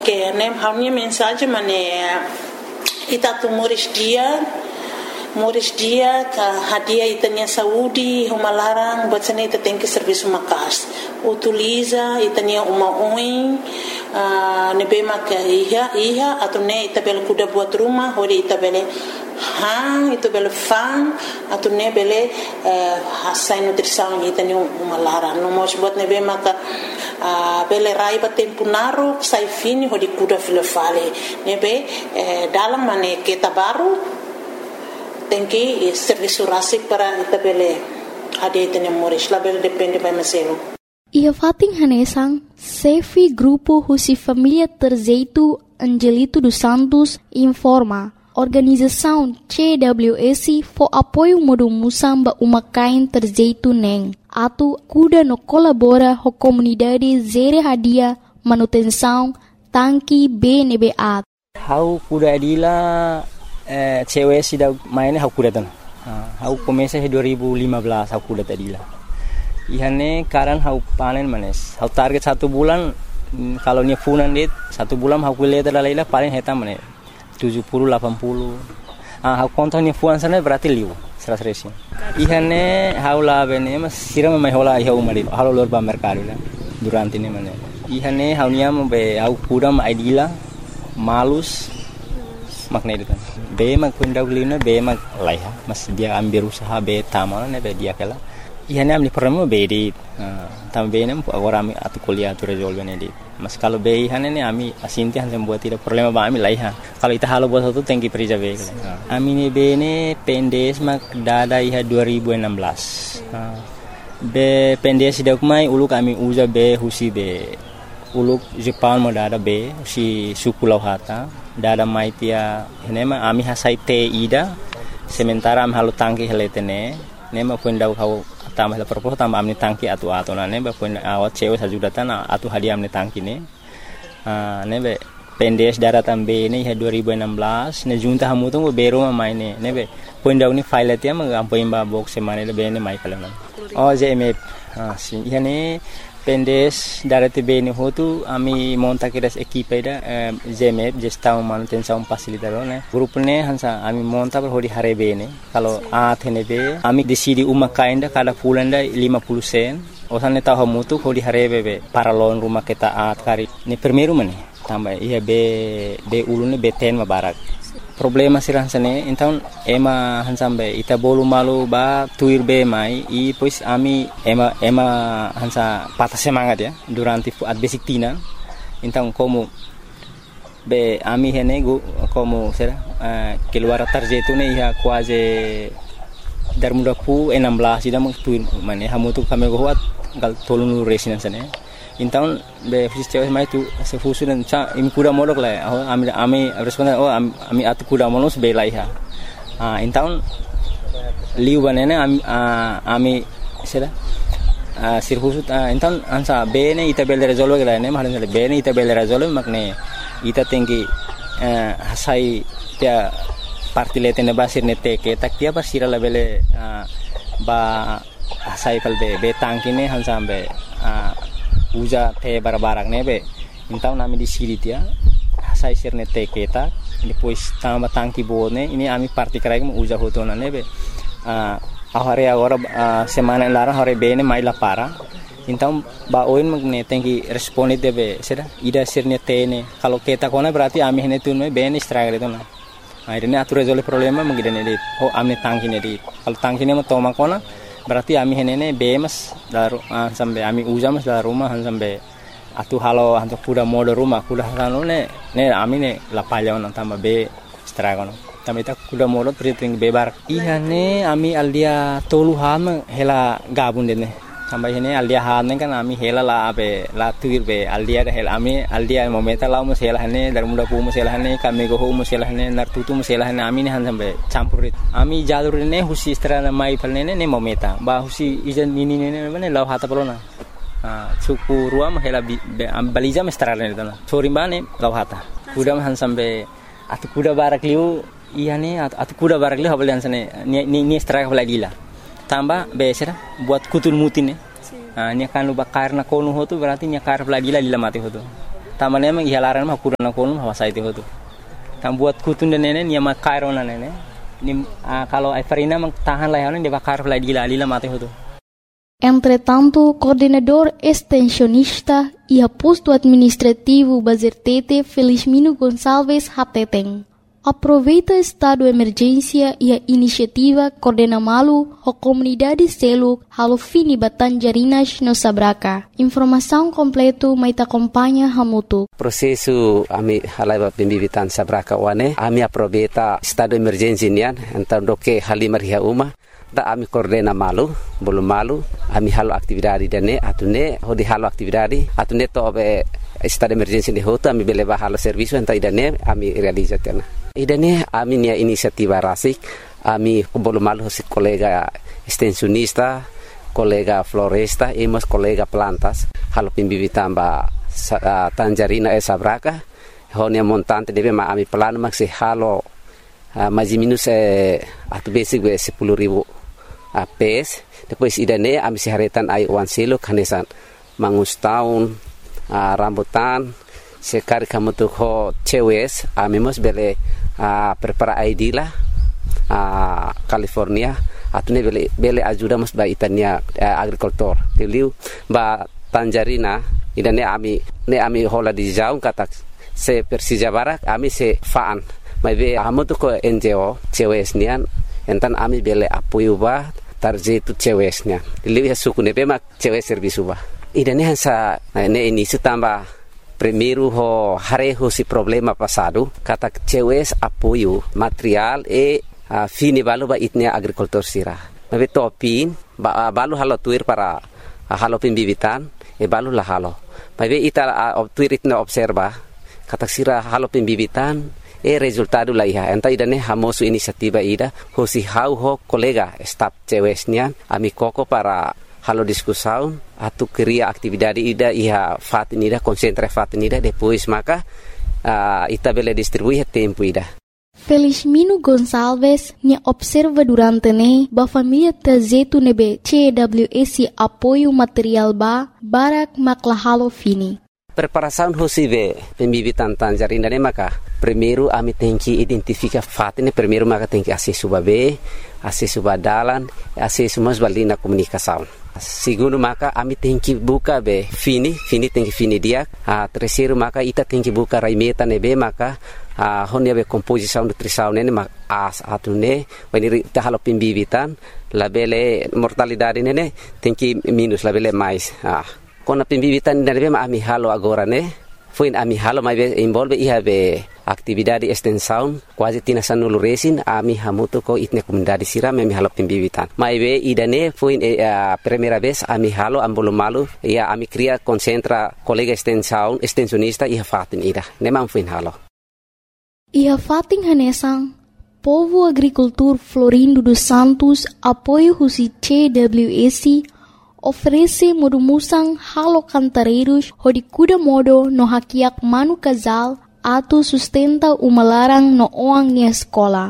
Oke, nem hanya mensagem mane ita tu Moris dia ka hadiah itanya saúde humalarang bacana ita tem que serviço makas utiliza itanya uma oin nebe maka iha atau ne ita bel kuda buat rumah hodi ita bele itu bele fan atau ne bele hasai nutrição itanya humalarang no mos buat nebe maka bele raiba tempo naru sai fini hodi kuda filofale nebe dalam mane kita baru tem que serviço rasik para itabele ade tene moris label depende by maselo. Ia fating hanesang Sefi Grupo Husi Família Terzeito Angelito dos Santos informa organização CWS for apoio modo musamba umakain Terzeito neng atu kuda no colabora ho comunidade zere hadia manutenção tanki BNBA. Hau kuda adila cewek sudah mainnya aku datang. Aku komesa 2015 aku datang dila. Ihane karan aku panen manes. Aku target 1 bulan kalau nya funan dit 1 bulan aku lihat adalah paling heta manes 70 80. Aku kontak nya funan sana berarti liu 100. Ihane aku lah bene mas siram mai hola iha umari. Halo lor ba mercado la durante ini manes. Ihane aku nya be aku kudam idila malus makna itu kan be mag pundaw lina be mag laiha mas dia ambil usaha be tamana ne be dia kala ihane amni problema be di tam be nem agora ami atu kuliah tu resolve ne di mas kalau be ihane ne ami asinti han buat tidak problema ba ami laiha kalau ita halo buat itu tengki perija be ami ne be ne pendes mag dada iha 2016 be pendes dak mai uluk ami uza be husi be uluk Jepang mo dada be si sukulau hata dada maitia nema ami hasai te ida sementara am halu tangki heletene nema pundau kau tambah la propos tambah amni tangki atu na neba pun awat cewek sajudatan atu hadiah amni tangki ne nebe pendes dara tambe ne 2016 ne junta hamu tu bero maine nebe pundau ni file tia magampo imba box semane le bene mai kalana JMF si yani pendes dari TBN hotu ami monta kiras equipe da JMF gestão manutenção facilitador né grupo ne hansa ami monta per hodi harebe ne kalau athnebe ami decidi uma kainda kada fulanda 50 sen osane tahu mutu hodi harebe be para lon rumah kita at kari ne primeiro mane tambah iya be ulune be ten mabarak problema siransane então ema hansambe ita bolu malu ba tuir be mai I pois ami ema hansa patah semangat ya durante at basic tina então como be ami henego como será keluar tarjeto ne ia quase dar muda pu 16 ida tuir mane hamutu kame goat gal tolunu resinansane então be fisio mai tu se fusunan cha im kuda modok la ami responda ami atu kuda monos be laiha então liu banana ami sera sirfusu então ansa bene ita bel resolve la ne mahalan bene ita bel resolve makne ita tengi hasai tia partilete ne basir ne teke tak tia basira la bele ba hasai kal be tangkine hansa be uja te barabarak nebe então nami di siritia sai sirne te keta depois tamba tangki bone ini ami parti krai mo uja hotona nebe ahare agora semana lara hore bene mai la para então ba oin magne tenki responde debe sera ida sirne tene kalau keta kona berarti ami hene tunme bene struggle itu na akhirnya atur resolve problema mengidane dit ami tangki ne dit kalau tangki ne mo toma kona berarti ami henene bemas daru sampai ami uja mas dalam rumah sampai atu halo hantu kuda mode rumah kuda halo ne ami ne lapalya on tambah be stragono tambah ita kuda mode priting bebar iya ne ami aldia tolu ham hela gabun dene tambah hene aldia han kan ami hela la be la tuir be aldia da hela ami aldia momenta la mus hela hane dar muda pu mus hela hane kami go mus hela hane nar tutu mus hela hane ami ne han sampai campurit ami jalur ne husi strana mai palne ne momenta ba husi ijan nini ne ne law hata polona suku ruam hela baliza mestrana ne tana sorimbane law hata kuda han sampai atu kuda barak liu iya ne atu kuda barak liu habal sane ni straka balagila tambah besera buat kutul mutin nya kan luba karna konu hotu berarti nya kar lagi la mati hotu Tamane mang ihalaran mah kurang kolom hawa sai itu. Tam buat kutun dan nenek nia makairo na nenek. Kalau Farina mang tahan lah dia bakar lah lila mate itu. Entre tanto, coordenador extensionista e posto administrativo Bazertete Felizmino Gonçalves Hateteng aproveita estado de emergência e a iniciativa coordena malu a comunidade selo halo fini Batanjarinas no Sabraca. Informação completo mai te acompanha Hamutu. Processo ami halai pembibitan Sabraca wane ami aproveita estado de emergência nian então do que halimar ria uma da ami coordena malu belum malu ami halo aktividade dane atune hodi halo aktividade atune to be estado de emergência de hoto ami beleva halo serviço então idane ami realizatena idane ami nia inisiativa rasik ami belum malu si kolega extensionista kolega floresta e mas kolega plantas halo pembibitan ba Tanjarina Sabraca honia montante deve ma ami plano maxi halo mais minus atu basic 10.000 PS depois idane ami siharetan ai wan selo kanesan mangus tahun rambutan sekali kamu tuh ho cewes ami mos bele prepara ID lah California atune bele ajuda mos ba itania agricultor teliu ba Tanjarina idane ami hola di jaung kata se Persija Barak ami se faan mai be amu tuh ko NGO cewes nian entan ami bele apoio ba tarje tu cewesnya lihat suku nebe mak cewes servisu ba idane hansa ne ini tambah primeiro ho hareho si problema passado kata cewes apoio material fini balu ba itnia agricultor sira mabe topin balu halo tuir para halo pembibitan balu lah halo mabe ita tuir itna observa kata sira halo pembibitan resultado lah iha enta idane hamosu inisiativa ida hosi hau ho kolega staff cewesnya ami koko para halo diskusão atu cria atividade ida iha fatin ida concentra fatin ida depois maka ita bele distribui tempo ida. Felizmino Gonçalves nia observa durante ne ba família tazetu nebe CWS apoio material ba barak maklahalo fini. Preparação hosive pembibitan Tanjarina ne maka primeiro ami tenki identifica fatine primeiro maka tenki acesso babe acesso badalan acesso mas balina comunicação segundo maka ami tenki buka be fini tenki fini dia terceiro maka ita tenki buka raimeta nebe maka honia be composição nutrição nene atune wani ta halo pembibitan labele mortalidade nene tenki minus labele mais kona pembibitan nebe ma ami halo agora ne foi ami halo mai involve iha be atividade extensão quase tinasan nulu resin ami hamuto ko itne comunidade sira ami halo pembibitan mai be idane foi primeira vez ami halo ambolo malu ia ami cria concentra colega extensionista iha fatin ida nemang foi halo iha fatin hanesang povo agricultor Florindo dos Santos apoio husi CWS oferece modumusang halo cantareiros hodi kuda modo no hakiak manu casal atu sustenta umalarang no oang ni escola.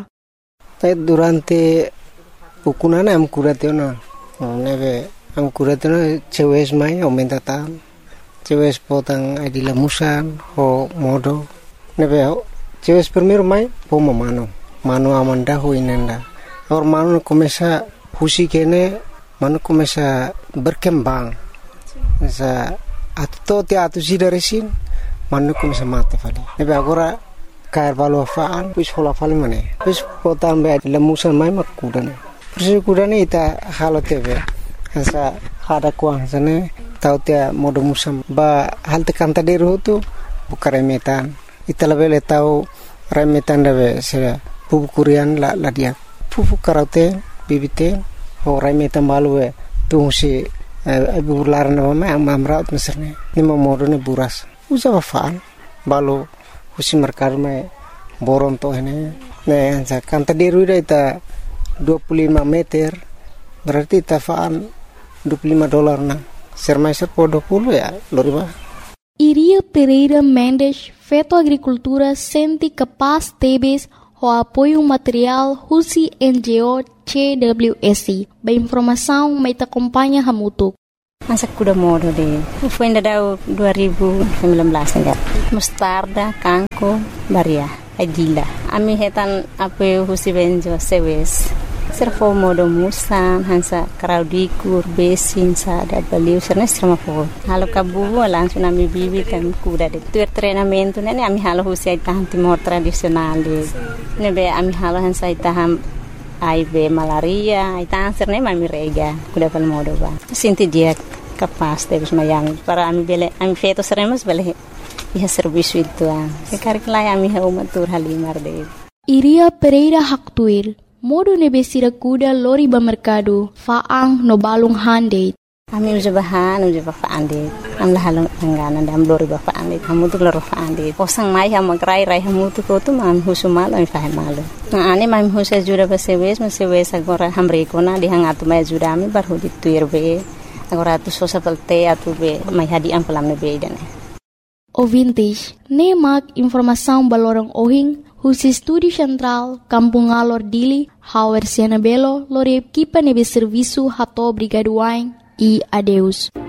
Durante ukunana am kuratena neve am kuratena cewes mai aumenta tam cewes potang adila musan ho modo neve cewes primero mai poma mano amanda ho inenda or mano começa husi kene mano começa berkembang sa atu sidaresin mano começa mate fali nebe agora cair valo faan pus hola fali mane pus potam be lemusan mai makudane pus kudane ita halo tebe sa hada kuang sane tau tia modo musam ba halte kanta deru tu bukaremetan ita lebele tau remetan debe se pupu kurian la dia pupu karaute bibite orang metan balu tu si bular nama mai amraut meserne ni modo ne buras usa faan balu husi merkar mai boron to ne anza kanta deru ita 25 meter berarti ta faan $25 na sermai serpo 20 ya loriba. Iria Pereira Mendes feto agricultura sente capaz tebes o apoio material husi NGO CWS. Ba informação mai te acompanha hamutu. Masa kuda modo de. Foi ainda dau 2019 ainda. Mostarda, kanko, baria, adila. Ami hetan ape husi benjo sewes. Servo modo musan, hansa kraudikur, besin, sa da baliu, sernes sama po. Halo kabubu langsung ami bibi kan kuda de. Tuer treinamento nene ami halo husi aitahan timor tradisional de. Nebe ami halo hansa aitahan AIB malaria, aitahan serne mami rega, kuda pal modo ba. Sinti dia capaz de mayang para ami bele ami feto seremos bele iha serviço itu sekar kelai ami ha umatur halimar de. Iria Pereira Haktuir, modo nebesira kuda lori ba mercado, faang no balung hande. Ami uja bahan, uja ba faande. Am lahalong langganan dam lori ba faande. Hamu tu loro faande. Posang mai ha magrai rai hamu tu ko tu mam husumal ami fahe malu. Na ane mam husa jura ba sewes agora hamre ko na dihangatu mai jura ami bar hudi tuir be. Agora tu sosa pelte atu be mai hadi am pelam be dane. O vintage, nemak informação balorong ohing, husi studi central, Kampung Alor Dili, Hauer Siana Belo, lore kipa nebe serviço hato brigaduain e adeus.